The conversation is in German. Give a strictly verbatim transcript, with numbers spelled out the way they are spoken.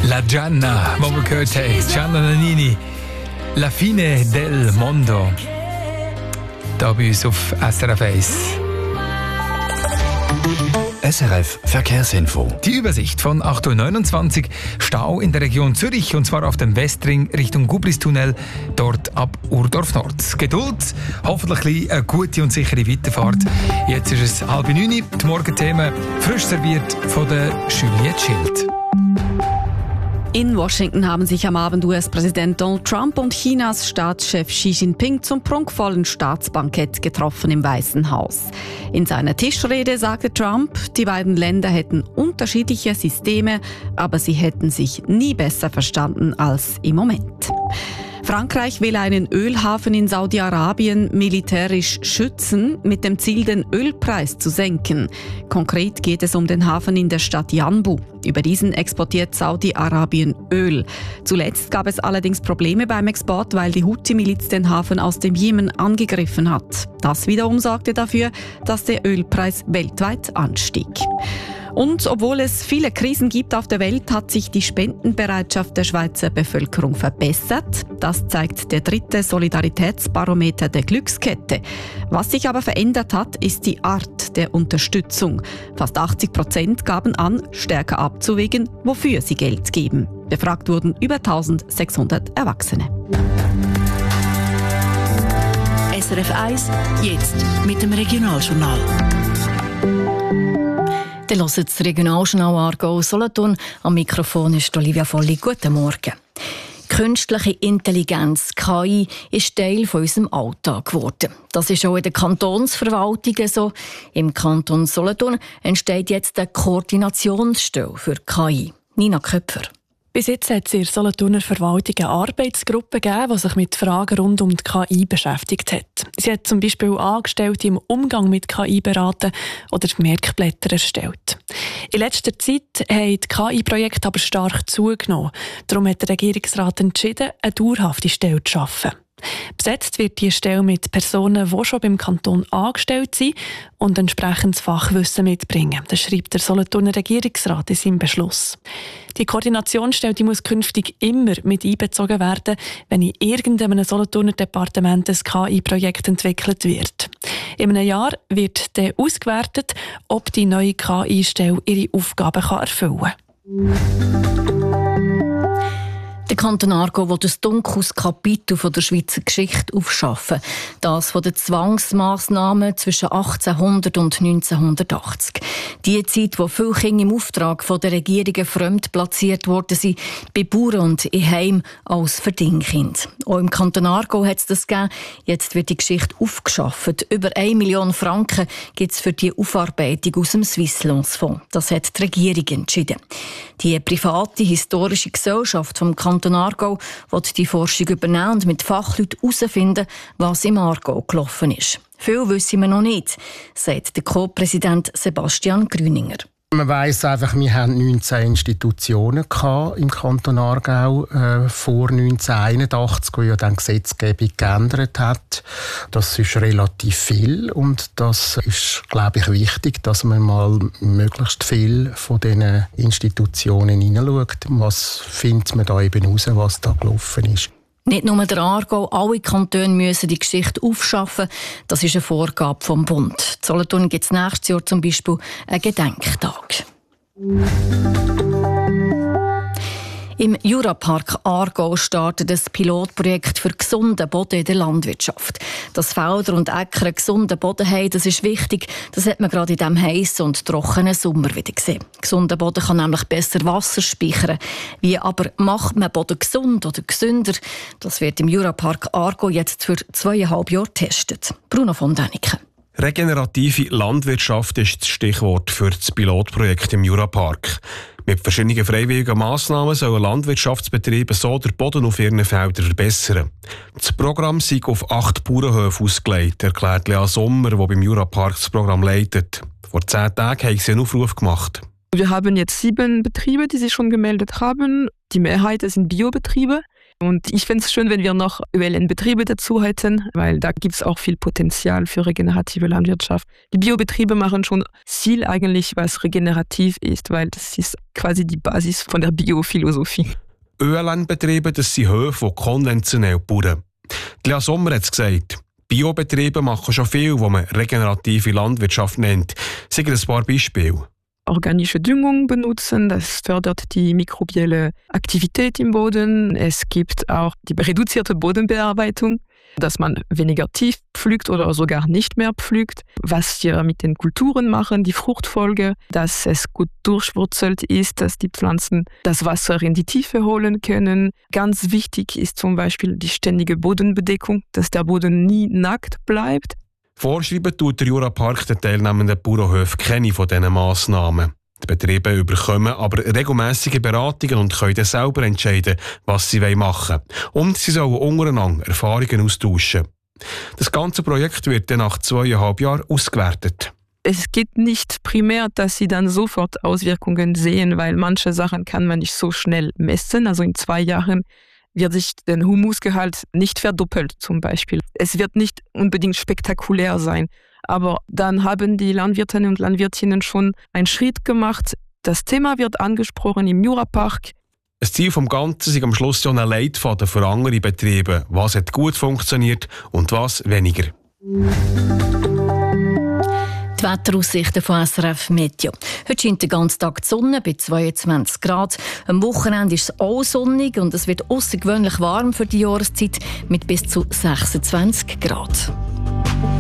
La Gianna, wo wir gehört haben, Gianna Nannini, La Fine del Mondo, da bei uns auf S R F eins. S R F Verkehrsinfo. Die Übersicht von acht Uhr neunundzwanzig. Stau in der Region Zürich, und zwar auf dem Westring Richtung Gubristunnel, dort ab Urdorf Nord. Geduld, hoffentlich eine gute und sichere Weiterfahrt. Jetzt ist es halb neun, die Morgenthemen frisch serviert von der Juliette Schild. In Washington haben sich am Abend U S-Präsident Donald Trump und Chinas Staatschef Xi Jinping zum prunkvollen Staatsbankett getroffen im Weißen Haus. In seiner Tischrede sagte Trump, die beiden Länder hätten unterschiedliche Systeme, aber sie hätten sich nie besser verstanden als im Moment. Frankreich will einen Ölhafen in Saudi-Arabien militärisch schützen, mit dem Ziel, den Ölpreis zu senken. Konkret geht es um den Hafen in der Stadt Yanbu. Über diesen exportiert Saudi-Arabien Öl. Zuletzt gab es allerdings Probleme beim Export, weil die Houthi-Miliz den Hafen aus dem Jemen angegriffen hat. Das wiederum sorgte dafür, dass der Ölpreis weltweit anstieg. Und obwohl es viele Krisen gibt auf der Welt, hat sich die Spendenbereitschaft der Schweizer Bevölkerung verbessert. Das zeigt der dritte Solidaritätsbarometer der Glückskette. Was sich aber verändert hat, ist die Art der Unterstützung. Fast achtzig Prozent gaben an, stärker abzuwägen, wofür sie Geld geben. Befragt wurden über eintausendsechshundert Erwachsene. S R F eins, jetzt mit dem Regionaljournal. Ihr hört das Regionaljournal Aargau Solothurn. Am Mikrofon ist Olivia Volli. Guten Morgen. Künstliche Intelligenz, K I, ist Teil von unserem Alltag geworden. Das ist auch in den Kantonsverwaltungen so. Im Kanton Solothurn entsteht jetzt eine Koordinationsstelle für K I. Nina Köpfer. Bis jetzt hat es in der Solothurner Verwaltung eine Arbeitsgruppe gegeben, die sich mit Fragen rund um die K I beschäftigt hat. Sie hat zum Beispiel Angestellte im Umgang mit K I beraten oder Merkblätter erstellt. In letzter Zeit haben die K I-Projekte aber stark zugenommen. Darum hat der Regierungsrat entschieden, eine dauerhafte Stelle zu schaffen. Besetzt wird die Stelle mit Personen, die schon beim Kanton angestellt sind und entsprechendes Fachwissen mitbringen. Das schreibt der Solothurner Regierungsrat in seinem Beschluss. Die Koordinationsstelle die muss künftig immer mit einbezogen werden, wenn in irgendeinem Solothurner Departement ein K I-Projekt entwickelt wird. In einem Jahr wird dann ausgewertet, ob die neue K I-Stelle ihre Aufgaben erfüllen kann. Der Kanton Aargau will ein dunkles Kapitel von der Schweizer Geschichte aufschaffen. Das von den Zwangsmassnahmen zwischen achtzehnhundert und neunzehnhundertachtzig. Die Zeit, wo viele Kinder im Auftrag von der Regierungen fremd platziert worden sind, bei Bauern und in Heim als Verdingkind. Auch im Kanton Aargau hat es das gegeben. Jetzt wird die Geschichte aufgeschafft. Über eine Million Franken gibt es für die Aufarbeitung aus dem Swisslos-Fonds. Das hat die Regierung entschieden. Die private historische Gesellschaft vom Kanton Aargau will die Forschung übernehmen und mit Fachleuten herausfinden, was im Aargau gelaufen ist. Viel wissen wir noch nicht, sagt der Co-Präsident Sebastian Grüninger. Man weiss einfach, wir hatten neunzehn Institutionen im Kanton Aargau äh, vor neunzehnhunderteinundachtzig, wo ja dann die Gesetzgebung geändert hat. Das ist relativ viel und das ist, glaube ich, wichtig, dass man mal möglichst viel von diesen Institutionen hineinschaut. Was findet man da eben heraus, was da gelaufen ist? Nicht nur der Aargau, alle Kantone müssen die Geschichte aufschaffen. Das ist eine Vorgabe vom Bund. In Solothurn gibt es nächstes Jahr zum Beispiel einen Gedenktag. Im Jurapark Aargau startet das Pilotprojekt für gesunden Boden in der Landwirtschaft. Dass Felder und Äcker einen gesunden Boden haben, das ist wichtig. Das hat man gerade in diesem heißen und trockenen Sommer wieder gesehen. Gesunder Boden kann nämlich besser Wasser speichern. Wie aber macht man Boden gesund oder gesünder? Das wird im Jurapark Aargau jetzt für zweieinhalb Jahre getestet. Bruno von Däniken. Regenerative Landwirtschaft ist das Stichwort für das Pilotprojekt im Jurapark. Mit verschiedenen freiwilligen Massnahmen sollen Landwirtschaftsbetriebe so den Boden auf ihren Feldern verbessern. Das Programm sei auf acht Bauernhöfe ausgelegt, erklärt Lea Sommer, die beim Jurapark das Programm leitet. Vor zehn Tagen haben sie einen Aufruf gemacht. Wir haben jetzt sieben Betriebe, die sich schon gemeldet haben. Die Mehrheit sind Biobetriebe. Und ich fände es schön, wenn wir noch Ö L N-Betriebe dazu hätten, weil da gibt es auch viel Potenzial für regenerative Landwirtschaft. Die Biobetriebe machen schon viel eigentlich, was regenerativ ist, weil das ist quasi die Basis von der Biophilosophie. Ö L N-Betriebe, das sind Höfe, die konventionell bauen. Lea Sommer hat es gesagt. Biobetriebe machen schon viel, was man regenerative Landwirtschaft nennt. Sagen ein paar Beispiele. Organische Düngung benutzen, das fördert die mikrobielle Aktivität im Boden. Es gibt auch die reduzierte Bodenbearbeitung, dass man weniger tief pflügt oder sogar nicht mehr pflügt. Was wir mit den Kulturen machen, die Fruchtfolge, dass es gut durchwurzelt ist, dass die Pflanzen das Wasser in die Tiefe holen können. Ganz wichtig ist zum Beispiel die ständige Bodenbedeckung, dass der Boden nie nackt bleibt. Vorschreiben tut der Jurapark den teilnehmenden Bauernhöfen keine von diesen Massnahmen. Die Betriebe bekommen aber regelmässige Beratungen und können dann selber entscheiden, was sie machen wollen. Und sie sollen untereinander Erfahrungen austauschen. Das ganze Projekt wird dann nach zweieinhalb Jahren ausgewertet. Es geht nicht primär, dass sie dann sofort Auswirkungen sehen, weil manche Sachen kann man nicht so schnell messen. Also in zwei Jahren wird sich der Humusgehalt nicht verdoppelt zum Beispiel. Es wird nicht unbedingt spektakulär sein. Aber dann haben die Landwirtinnen und Landwirtinnen schon einen Schritt gemacht. Das Thema wird angesprochen im Jurapark. Das Ziel des Ganzen ist am Schluss ja ein Leitfaden für andere Betriebe. Was hat gut funktioniert und was weniger. Die Wetteraussichten von S R F Meteo. Heute scheint den ganzen Tag die Sonne bei zweiundzwanzig Grad. Am Wochenende ist es auch sonnig und es wird außergewöhnlich warm für die Jahreszeit mit bis zu sechsundzwanzig Grad.